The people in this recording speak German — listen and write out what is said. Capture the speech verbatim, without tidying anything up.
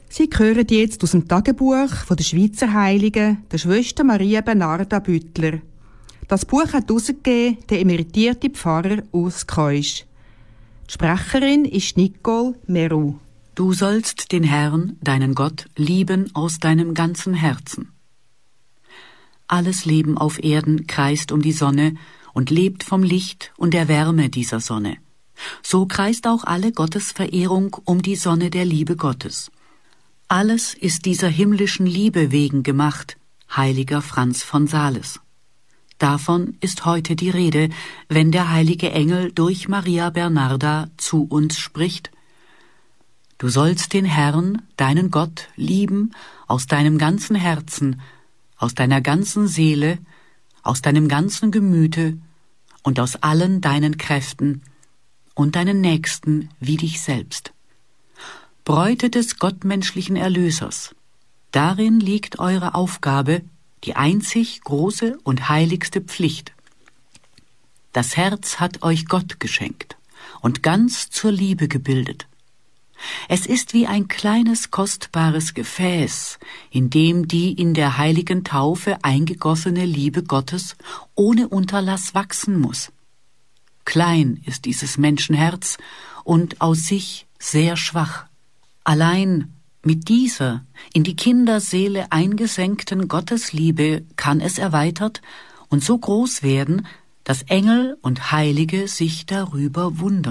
Sie hören jetzt aus dem Tagebuch von der Schweizer Heiligen, der Schwester Maria Bernarda Büttler. Das Buch hat herausgegeben der emeritierte Pfarrer Urs Keusch. Die Sprecherin ist Nicole Meru. Du sollst den Herrn, deinen Gott, lieben aus deinem ganzen Herzen. Alles Leben auf Erden kreist um die Sonne und lebt vom Licht und der Wärme dieser Sonne. So kreist auch alle Gottesverehrung um die Sonne der Liebe Gottes. Alles ist dieser himmlischen Liebe wegen gemacht, heiliger Franz von Sales. Davon ist heute die Rede, wenn der heilige Engel durch Maria Bernarda zu uns spricht: Du sollst den Herrn, deinen Gott, lieben aus deinem ganzen Herzen, aus deiner ganzen Seele, aus deinem ganzen Gemüte und aus allen deinen Kräften und deinen Nächsten wie dich selbst. Bräute des gottmenschlichen Erlösers, darin liegt eure Aufgabe, die einzig große und heiligste Pflicht. Das Herz hat euch Gott geschenkt und ganz zur Liebe gebildet. Es ist wie ein kleines, kostbares Gefäß, in dem die in der heiligen Taufe eingegossene Liebe Gottes ohne Unterlass wachsen muss. Klein ist dieses Menschenherz und aus sich sehr schwach. Allein mit dieser in die Kinderseele eingesenkten Gottesliebe kann es erweitert und so groß werden, dass Engel und Heilige sich darüber wundern.